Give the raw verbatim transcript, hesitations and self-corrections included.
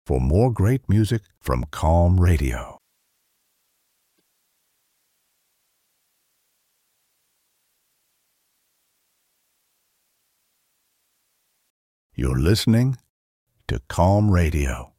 for more great music from Calm Radio. You're listening to Calm Radio.